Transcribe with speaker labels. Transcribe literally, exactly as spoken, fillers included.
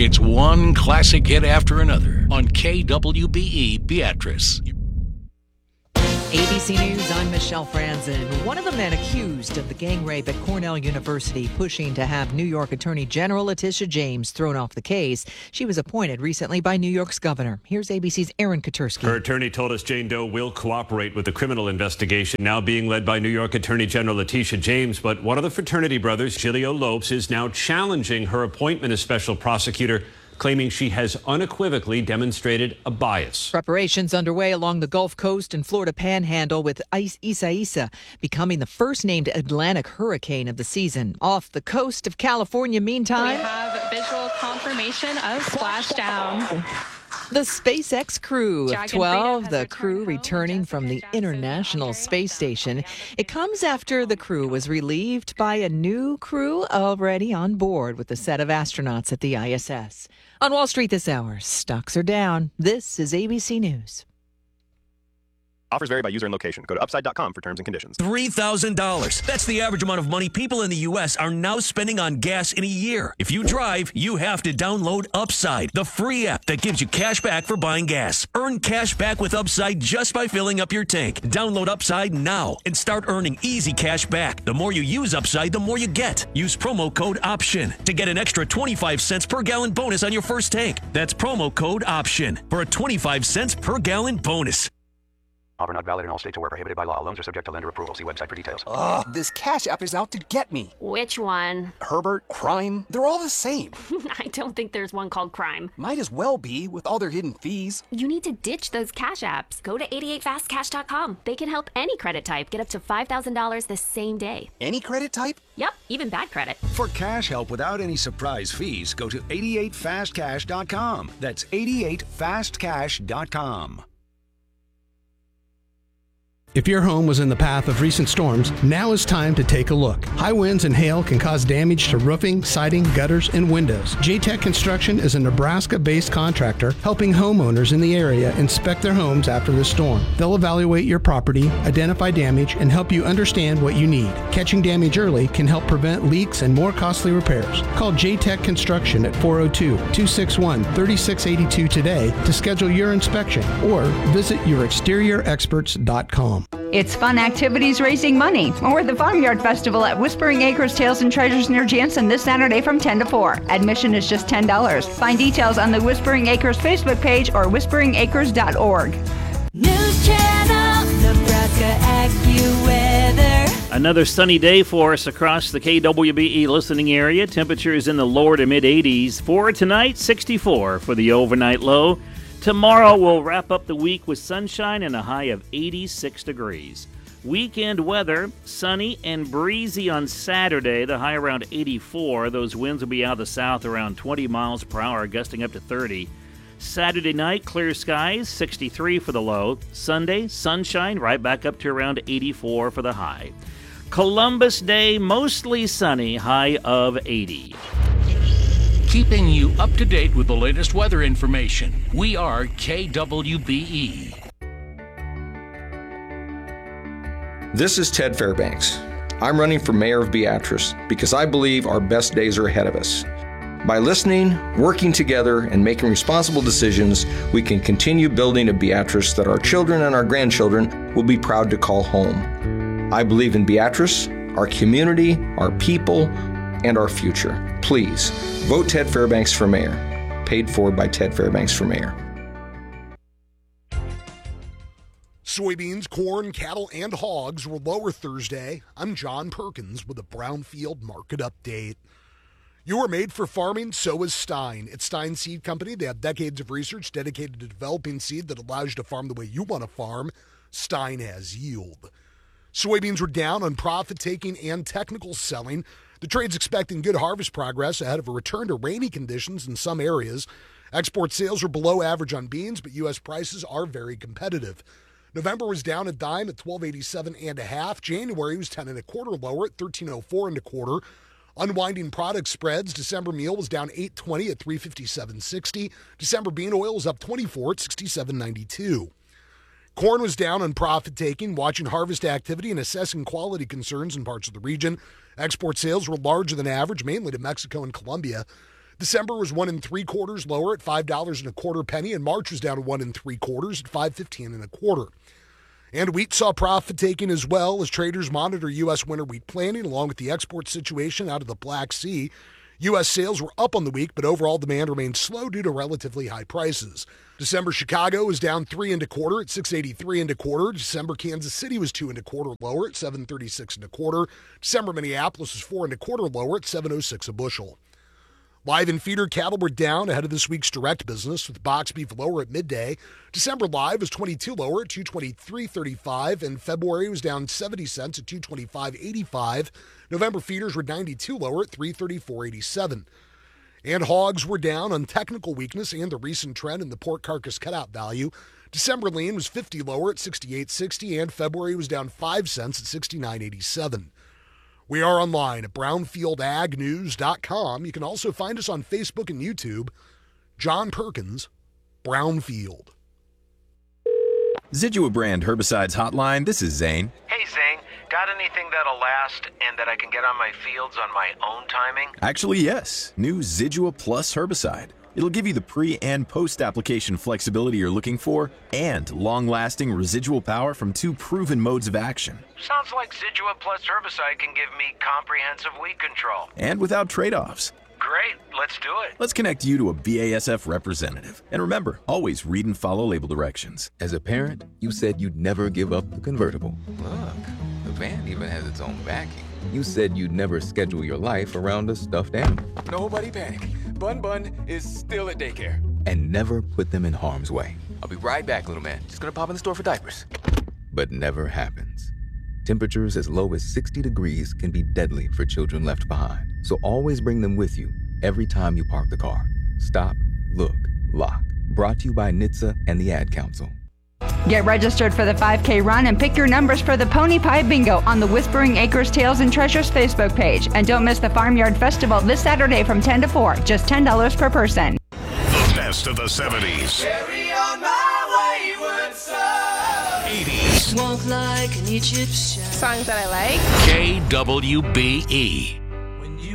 Speaker 1: It's one classic hit after another on K W B E Beatrice.
Speaker 2: A B C News, I'm Michelle Franzen. One of the men accused of the gang rape at Cornell University pushing to have New York Attorney General Letitia James thrown off the case. She was appointed recently by New York's governor. Here's A B C's Aaron Katursky.
Speaker 3: Her attorney told us Jane Doe will cooperate with the criminal investigation now being led by New York Attorney General Letitia James. But one of the fraternity brothers, Giulio Lopes, is now challenging her appointment as special prosecutor, claiming she has unequivocally demonstrated a bias.
Speaker 2: Preparations underway along the Gulf Coast and Florida Panhandle with Isaias becoming the first named Atlantic hurricane of the season. Off the coast of California, meantime,
Speaker 4: we have visual confirmation of splashdown.
Speaker 2: The SpaceX crew
Speaker 4: Jack
Speaker 2: of
Speaker 4: and
Speaker 2: twelve,
Speaker 4: Frida has
Speaker 2: the crew
Speaker 4: returned home.
Speaker 2: returning from the
Speaker 4: Jessica
Speaker 2: International
Speaker 4: Jackson,
Speaker 2: Space Station. It comes after the crew was relieved by a new crew already on board with a set of astronauts at the I S S. On Wall Street this hour, stocks are down. This is A B C News.
Speaker 5: Offers vary by user and location. Go to upside dot com for terms and conditions.
Speaker 6: three thousand dollars. That's the average amount of money people in the U S are now spending on gas in a year. If you drive, you have to download Upside, the free app that gives you cash back for buying gas. Earn cash back with Upside just by filling up your tank. Download Upside now and start earning easy cash back. The more you use Upside, the more you get. Use promo code OPTION to get an extra twenty-five cents per gallon bonus on your first tank. That's promo code OPTION for a twenty-five cents per gallon bonus.
Speaker 7: Offer not valid in all states or where prohibited by law. Loans are subject to lender approval. See website for details.
Speaker 8: Ugh, this Cash App is out to get me.
Speaker 9: Which one?
Speaker 8: Herbert, Crime, they're all the same.
Speaker 9: I don't think there's one called Crime.
Speaker 8: Might as well be with all their hidden fees.
Speaker 9: You need to ditch those Cash Apps. Go to eighty-eight fast cash dot com. They can help any credit type get up to five thousand dollars the same day.
Speaker 8: Any credit type?
Speaker 9: Yep, even bad credit.
Speaker 10: For cash help without any surprise fees, go to eighty-eight fast cash dot com. That's eighty-eight fast cash dot com.
Speaker 11: If your home was in the path of recent storms, now is time to take a look. High winds and hail can cause damage to roofing, siding, gutters, and windows. J-Tech Construction is a Nebraska-based contractor helping homeowners in the area inspect their homes after the storm. They'll evaluate your property, identify damage, and help you understand what you need. Catching damage early can help prevent leaks and more costly repairs. Call J-Tech Construction at four oh two, two six one, three six eight two today to schedule your inspection or visit your exterior experts dot com.
Speaker 12: It's fun activities raising money. Or the Farmyard Festival at Whispering Acres Tales and Treasures near Jansen this Saturday from ten to four. Admission is just ten dollars. Find details on the Whispering Acres Facebook page or whispering acres dot org.
Speaker 13: News Channel, Nebraska AccuWeather.
Speaker 14: Another sunny day for us across the K W B E listening area. Temperatures in the lower to mid eighties. For tonight, sixty-four for the overnight low. Tomorrow we'll wrap up the week with sunshine and a high of eighty-six degrees. Weekend weather, sunny and breezy on Saturday, the high around eighty-four. Those winds will be out of the south around twenty miles per hour, gusting up to thirty. Saturday night, clear skies, sixty-three for the low. Sunday, sunshine, right back up to around eighty-four for the high. Columbus Day, mostly sunny, high of eighty.
Speaker 1: Keeping you up to date with the latest weather information. We are K W B E.
Speaker 15: This is Ted Fairbanks. I'm running for mayor of Beatrice because I believe our best days are ahead of us. By listening, working together, and making responsible decisions, we can continue building a Beatrice that our children and our grandchildren will be proud to call home. I believe in Beatrice, our community, our people, and our future. Please, vote Ted Fairbanks for mayor. Paid for by Ted Fairbanks for mayor.
Speaker 16: Soybeans, corn, cattle, and hogs were lower Thursday. I'm John Perkins with a Brownfield Market Update. You were made for farming, so is Stein. It's Stein Seed Company. They have decades of research dedicated to developing seed that allows you to farm the way you want to farm. Stein has yield. Soybeans were down on profit-taking and technical selling. The trade's expecting good harvest progress ahead of a return to rainy conditions in some areas. Export sales are below average on beans, but U S prices are very competitive. November was down a dime at twelve eighty-seven and a half. January was ten and a quarter lower at thirteen oh four and a quarter. Unwinding product spreads, December meal was down eight twenty at three fifty-seven sixty. December bean oil was up twenty-four at sixty-seven ninety-two. Corn was down on profit-taking, watching harvest activity and assessing quality concerns in parts of the region. Export sales were larger than average, mainly to Mexico and Colombia. December was one and three quarters lower at five dollars and a quarter penny, and March was down one and three quarters at five fifteen and a quarter. And wheat saw profit taking as well as traders monitor U S winter wheat planting along with the export situation out of the Black Sea. U S sales were up on the week, but overall demand remained slow due to relatively high prices. December Chicago was down three and a quarter at six eighty-three and a quarter. December Kansas City was two and a quarter lower at seven thirty-six and a quarter. December Minneapolis was four and a quarter lower at seven oh six a bushel. Live and feeder cattle were down ahead of this week's direct business, with box beef lower at midday. December live was twenty-two lower at two twenty-three thirty-five, and February was down seventy cents at two twenty-five eighty-five. November feeders were ninety-two lower at three thirty-four eighty-seven. And hogs were down on technical weakness and the recent trend in the pork carcass cutout value. December lean was fifty lower at sixty-eight sixty, and February was down five cents at sixty-nine eighty-seven. We are online at brownfield ag news dot com. You can also find us on Facebook and YouTube. John Perkins, Brownfield.
Speaker 17: Zidua brand herbicides hotline. This is Zane.
Speaker 18: Hey, Zane. Got anything that'll last and that I can get on my fields on my own timing?
Speaker 17: Actually, yes. New Zidua Plus herbicide. It'll give you the pre- and post-application flexibility you're looking for and long-lasting residual power from two proven modes of action.
Speaker 18: Sounds like Zidua Plus herbicide can give me comprehensive weed control.
Speaker 17: And without trade-offs.
Speaker 18: Great, let's do it.
Speaker 17: Let's connect you to a B A S F representative. And remember, always read and follow label directions.
Speaker 19: As a parent, you said you'd never give up the convertible. Look, the van even has its own backing. You said you'd never schedule your life around a stuffed animal.
Speaker 20: Nobody panic. Bun Bun is still at daycare.
Speaker 19: And never put them in harm's way.
Speaker 20: I'll be right back, little man. Just gonna pop in the store for diapers.
Speaker 19: But never happens. Temperatures as low as sixty degrees can be deadly for children left behind. So always bring them with you every time you park the car. Stop, look, lock. Brought to you by N H T S A and the Ad Council.
Speaker 12: Get registered for the five K run and pick your numbers for the Pony Pie Bingo on the Whispering Acres Tales and Treasures Facebook page. And don't miss the Farmyard Festival this Saturday from ten to four. Just ten dollars per person.
Speaker 21: The best of the seventies.
Speaker 13: Carry on my wayward son.
Speaker 21: eighties.
Speaker 13: Walk like an Egyptian.
Speaker 4: Songs that I like.
Speaker 1: K W B E.